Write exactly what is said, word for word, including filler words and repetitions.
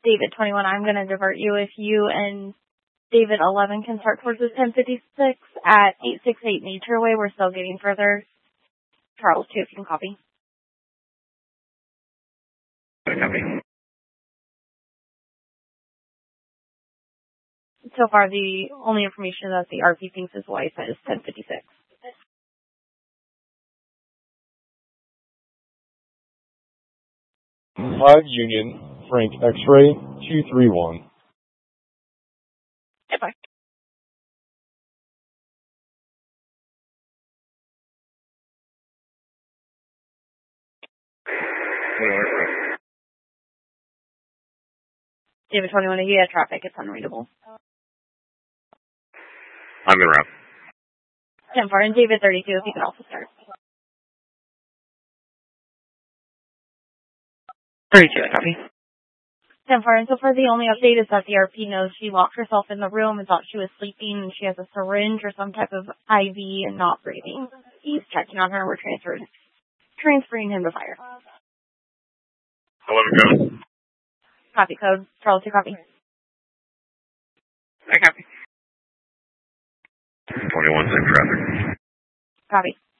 David twenty-one, I'm going to divert you. If you and David eleven can start towards the ten fifty-six at eight sixty-eight Nature Way, we're still getting further. Charles, too, if you can copy. Copy. So far, the only information that the R P thinks is wife is ten fifty-six. five Union, Frank X-ray, two three one. Goodbye. David twenty-one, if you had traffic, it's unreadable. I'm in route. ten four, and David thirty-two, if you can also start. thirty-two, copy. ten four, and so far the only update is that the R P knows she locked herself in the room and thought she was sleeping, and she has a syringe or some type of I V and not breathing. He's checking on her, and we're transferred, transferring him to fire. eleven code. Copy code. Charles, you copy. I copy. twenty-one's in traffic. Copy.